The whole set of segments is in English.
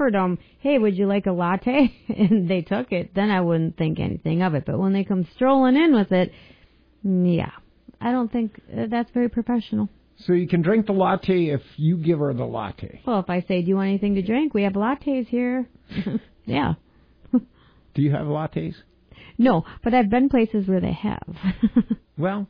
offered them, hey, would you like a latte? And they took it, then I wouldn't think anything of it. But when they come strolling in with it, yeah, I don't think that's very professional. So you can drink the latte if you give her the latte. Well, if I say, do you want anything to drink? We have lattes here. Yeah. Do you have lattes? No, but I've been places where they have. Well,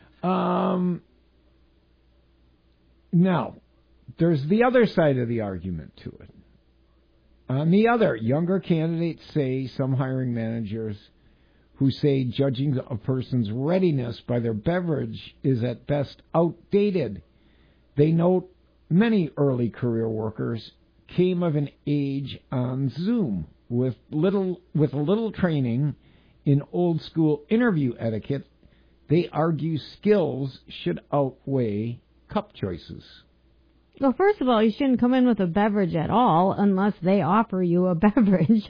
now, there's the other side of the argument to it. On the other, younger candidates say, some hiring managers who say judging a person's readiness by their beverage is at best outdated. They note many early career workers came of an age on Zoom with a little training in old school interview etiquette. They argue skills should outweigh cup choices. Well, first of all, you shouldn't come in with a beverage at all unless they offer you a beverage.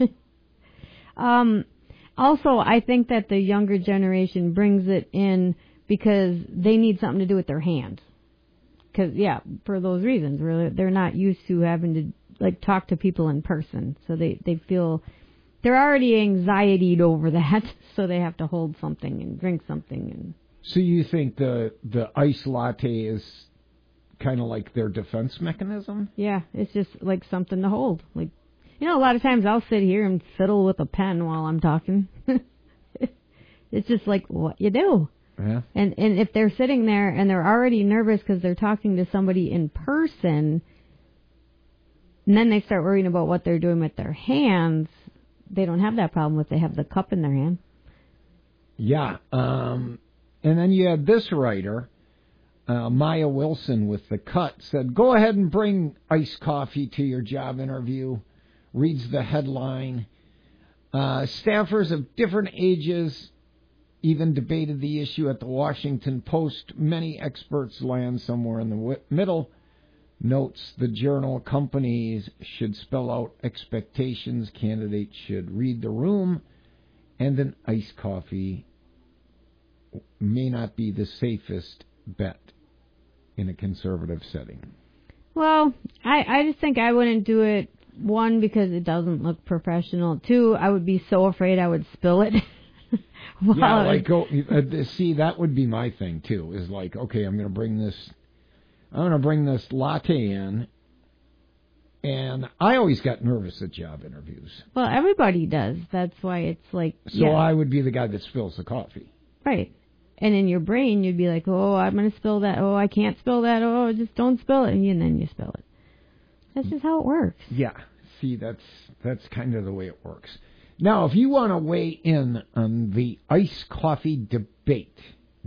Also, I think that the younger generation brings it in because they need something to do with their hands. Because, yeah, for those reasons, really, they're not used to having to, like, talk to people in person. So they feel they're already anxietied over that, so they have to hold something and drink something. And so you think the iced latte is kind of like their defense mechanism? Yeah, it's just like something to hold. Like, you know, a lot of times I'll sit here and fiddle with a pen while I'm talking. It's just like what you do. Yeah. And if they're sitting there and they're already nervous because they're talking to somebody in person, and then they start worrying about what they're doing with their hands, they don't have that problem if they have the cup in their hand. Yeah. And then you had this writer, Maya Wilson with The Cut, said, go ahead and bring iced coffee to your job interview. Reads the headline. Staffers of different ages even debated the issue at the Washington Post. Many experts land somewhere in the middle. Notes the journal companies should spell out expectations. Candidates should read the room. And an iced coffee may not be the safest bet in a conservative setting. Well, I just think I wouldn't do it. One, because it doesn't look professional. Two, I would be so afraid I would spill it. Yeah, like, see, that would be my thing, too, is like, okay, I'm going to bring this latte in, and I always got nervous at job interviews. Well, everybody does. That's why it's like... So yeah. I would be the guy that spills the coffee. Right. And in your brain, you'd be like, oh, I'm going to spill that. Oh, I can't spill that. Oh, just don't spill it. And then you spill it. That's just how it works. Yeah. See, that's kind of the way it works. Now, if you want to weigh in on the iced coffee debate,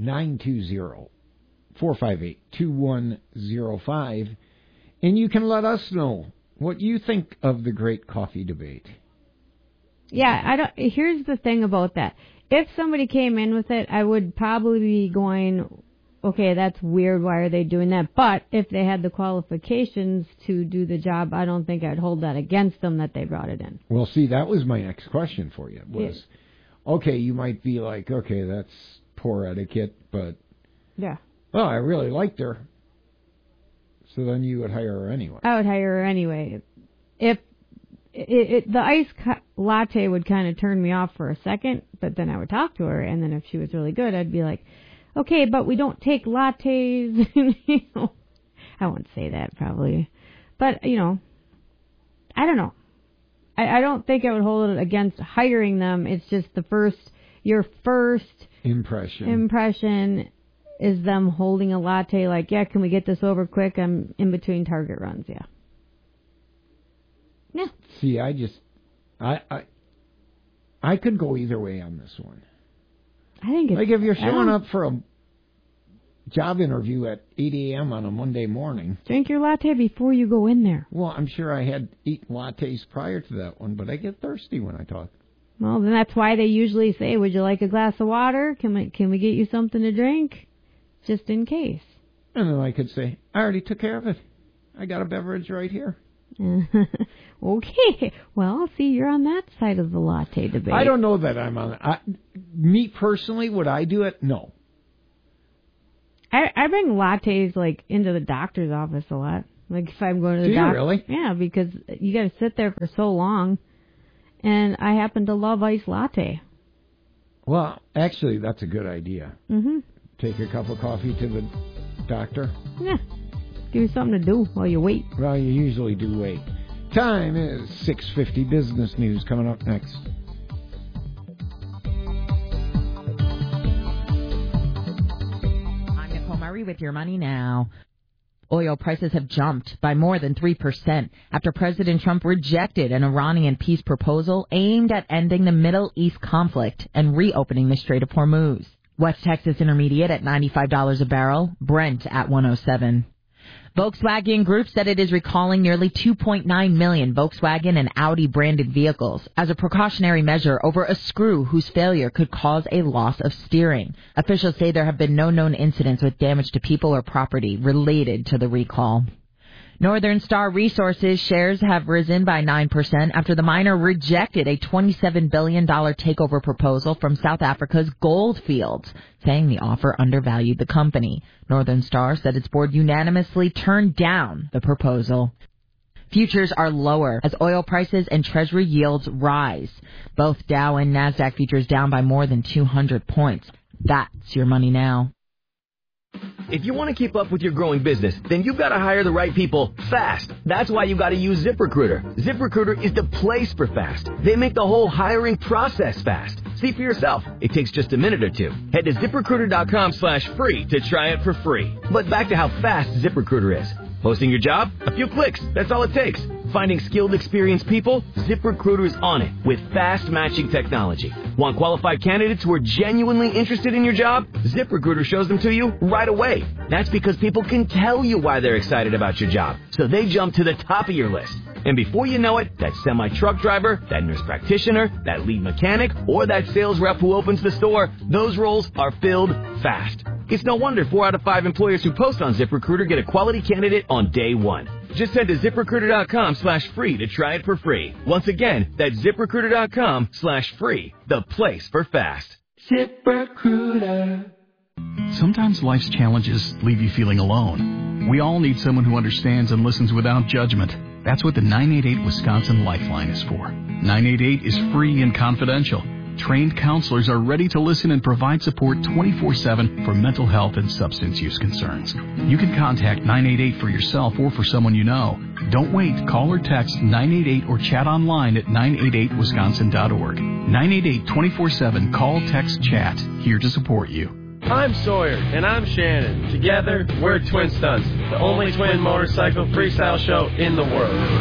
920-458-2105, and you can let us know what you think of the great coffee debate. Yeah, here's the thing about that. If somebody came in with it, I would probably be going, okay, that's weird. Why are they doing that? But if they had the qualifications to do the job, I don't think I'd hold that against them that they brought it in. Well, see, that was my next question for you. Was, okay, you might be like, okay, that's poor etiquette, but yeah, well, I really liked her. So then you would hire her anyway. I would hire her anyway. If the iced latte would kind of turn me off for a second, but then I would talk to her, and then if she was really good, I'd be like, okay, but we don't take lattes. You know, I wouldn't say that probably. But, you know, I don't know. I don't think I would hold it against hiring them. It's just your first impression is them holding a latte like, yeah, can we get this over quick? I'm in between Target runs, yeah. Yeah. See, I could go either way on this one. I think it's... Like if you're showing up for a job interview at 8 a.m. on a Monday morning... Drink your latte before you go in there. Well, I'm sure I had eaten lattes prior to that one, but I get thirsty when I talk. Well, then that's why they usually say, would you like a glass of water? Can we get you something to drink? Just in case. And then I could say, I already took care of it. I got a beverage right here. Okay. Well, see, you're on that side of the latte debate. I don't know that I'm on it. Me personally, would I do it? No. I bring lattes, like, into the doctor's office a lot. Like if I'm going to the Do you doctor. really? Yeah, because you got to sit there for so long. And I happen to love iced latte. Well, actually, that's a good idea. Mm-hmm. Take a cup of coffee to the doctor. Yeah. Give you something to do while you wait. Well, you usually do wait. Time is 6:50. Business news coming up next. I'm Nicole Murray with your money now. Oil prices have jumped by more than 3% after President Trump rejected an Iranian peace proposal aimed at ending the Middle East conflict and reopening the Strait of Hormuz. West Texas Intermediate at $95 a barrel, Brent at $107. Volkswagen Group said it is recalling nearly 2.9 million Volkswagen and Audi branded vehicles as a precautionary measure over a screw whose failure could cause a loss of steering. Officials say there have been no known incidents with damage to people or property related to the recall. Northern Star Resources shares have risen by 9% after the miner rejected a $27 billion takeover proposal from South Africa's gold fields, saying the offer undervalued the company. Northern Star said its board unanimously turned down the proposal. Futures are lower as oil prices and Treasury yields rise. Both Dow and NASDAQ futures down by more than 200 points. That's your money now. If you want to keep up with your growing business, then you've got to hire the right people fast. That's why you got to use ZipRecruiter. ZipRecruiter is the place for fast. They make the whole hiring process fast. See for yourself. It takes just a minute or two. Head to ZipRecruiter.com/free to try it for free. But back to how fast ZipRecruiter is. Posting your job? A few clicks. That's all it takes. Finding skilled, experienced people? ZipRecruiter is on it with fast matching technology. Want qualified candidates who are genuinely interested in your job? ZipRecruiter shows them to you right away. That's because people can tell you why they're excited about your job, so they jump to the top of your list. And before you know it, that semi-truck driver, that nurse practitioner, that lead mechanic, or that sales rep who opens the store, those roles are filled fast. It's no wonder 4 out of 5 employers who post on ZipRecruiter get a quality candidate on day one. Just head to ZipRecruiter.com/free to try it for free. Once again, that's ZipRecruiter.com/free, the place for fast. ZipRecruiter. Sometimes life's challenges leave you feeling alone. We all need someone who understands and listens without judgment. That's what the 988 Wisconsin Lifeline is for. 988 is free and confidential. Trained counselors are ready to listen and provide support 24/7 for mental health and substance use concerns. You can contact 988 for yourself or for someone you know. Don't wait. Call or text 988 or chat online at 988wisconsin.org. 988 24/7. Call, text, chat. Here to support you. I'm Sawyer, and I'm Shannon. Together, we're Twin Stunts, the only twin motorcycle freestyle show in the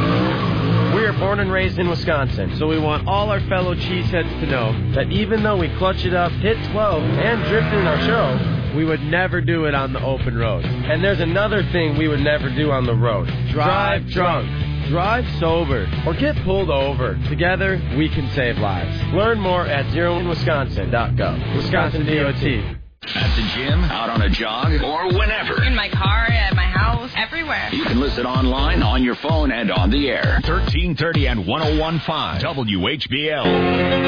world. We are born and raised in Wisconsin, so we want all our fellow cheeseheads to know that even though we clutch it up, hit 12, and drift in our show, we would never do it on the open road. And there's another thing we would never do on the road. Drive drunk. Drive sober or get pulled over. Together, we can save lives. Learn more at zeroinwisconsin.gov. Wisconsin DOT. At the gym, out on a jog, or whenever. In my car, at my house, everywhere. You can listen online, on your phone, and on the air. 1330 and 101.5 WHBL.